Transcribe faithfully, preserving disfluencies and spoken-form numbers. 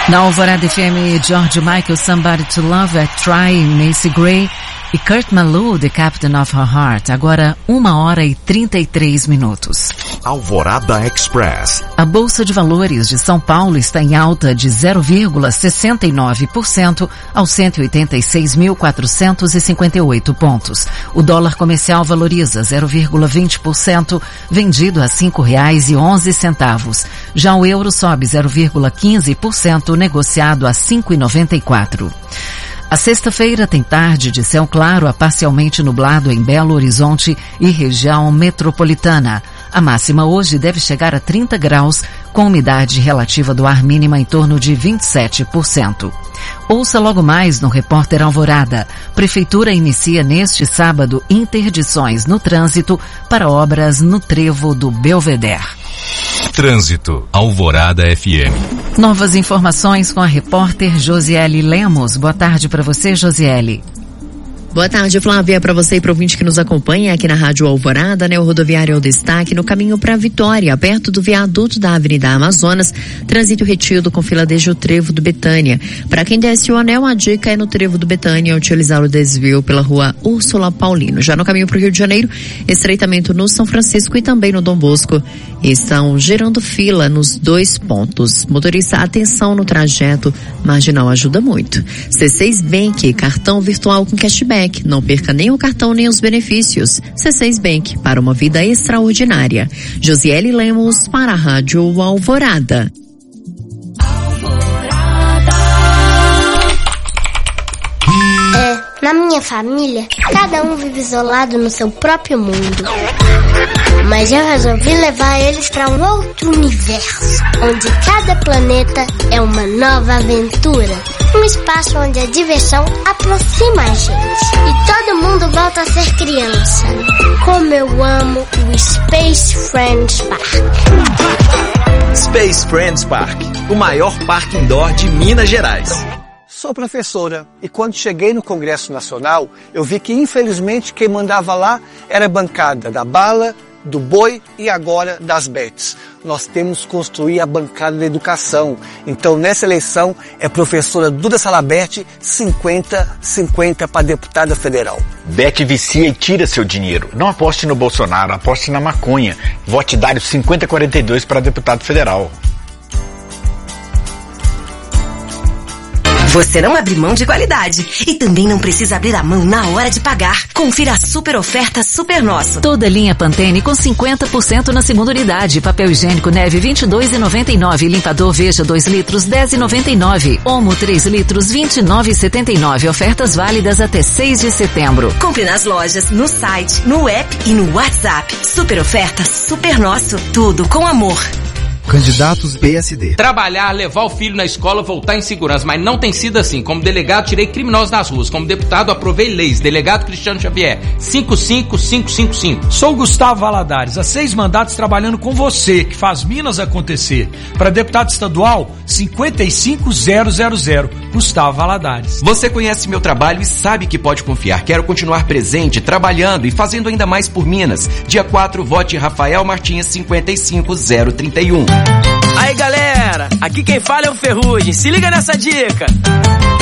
Na Alvorada F M, George Michael, Somebody to Love, at Try, Macy Gray e Kurt Malou, The Captain of Her Heart. Agora, uma hora e trinta e três minutos. Alvorada Express. A Bolsa de Valores de São Paulo está em alta de zero vírgula sessenta e nove por cento aos cento e oitenta e seis mil quatrocentos e cinquenta e oito pontos. O dólar comercial valoriza zero vírgula vinte por cento, vendido a cinco reais e onze centavos. Já o euro sobe zero vírgula quinze por cento, negociado a cinco reais e noventa e quatro centavos. A sexta-feira tem tarde de céu claro a parcialmente nublado em Belo Horizonte e região metropolitana. A máxima hoje deve chegar a trinta graus, com umidade relativa do ar mínima em torno de vinte e sete por cento. Ouça logo mais no Repórter Alvorada. Prefeitura inicia neste sábado interdições no trânsito para obras no trevo do Belvedere. Trânsito, Alvorada F M. Novas informações com a repórter Josiele Lemos. Boa tarde para você, Josiele. Boa tarde, Flávia, para você e para o ouvinte que nos acompanha aqui na Rádio Alvorada, né? O rodoviário é o destaque no caminho para Vitória, perto do viaduto da Avenida Amazonas, trânsito retido com fila desde o trevo do Betânia. Para quem desce o anel, a dica é no trevo do Betânia utilizar o desvio pela rua Úrsula Paulino. Já no caminho para o Rio de Janeiro, estreitamento no São Francisco e também no Dom Bosco. Estão gerando fila nos dois pontos. Motorista, atenção no trajeto, marginal ajuda muito. C seis Bank, cartão virtual com cashback. Não perca nem o cartão nem os benefícios. C seis Bank, para uma vida extraordinária. Josiele Lemos para a Rádio Alvorada. É, na minha família, cada um vive isolado no seu próprio mundo. Mas eu resolvi levar eles para um outro universo, onde cada planeta é uma nova aventura. Um espaço onde a diversão aproxima a gente e todo mundo volta a ser criança. Como eu amo o Space Friends Park. Space Friends Park, o maior parque indoor de Minas Gerais. Sou professora e quando cheguei no Congresso Nacional, eu vi que infelizmente quem mandava lá era a bancada da bala, do boi e agora das bets. Nós temos que construir a bancada da educação. Então nessa eleição é professora Duda Salabert, cinquenta cinquenta para deputada federal. Bet vicia e tira seu dinheiro. Não aposte no Bolsonaro, aposte na maconha. Vote Dário cinquenta quarenta e dois para deputado federal. Você não abre mão de qualidade e também não precisa abrir a mão na hora de pagar. Confira a super oferta Super Nosso. Toda linha Pantene com cinquenta por cento na segunda unidade. Papel higiênico Neve vinte e dois reais e noventa e nove centavos. Limpador Veja dois litros dez reais e noventa e nove centavos. Omo três litros vinte e nove reais e setenta e nove centavos. Ofertas válidas até seis de setembro. Compre nas lojas, no site, no app e no WhatsApp. Super oferta Super Nosso. Tudo com amor. Candidatos B S D. Trabalhar, levar o filho na escola, voltar em segurança, mas não tem sido assim. Como delegado, tirei criminosos das ruas. Como deputado, aprovei leis. Delegado Cristiano Xavier, cinco cinco cinco cinco cinco. Sou Gustavo Valadares, há seis mandatos trabalhando com você, que faz Minas acontecer. Para deputado estadual, cinquenta e cinco zero zero zero. Gustavo Valadares. Você conhece meu trabalho e sabe que pode confiar. Quero continuar presente, trabalhando e fazendo ainda mais por Minas. Dia quatro, vote Rafael Martins, cinquenta e cinco zero trinta e um. Aí galera, aqui quem fala é o Ferrugem, se liga nessa dica.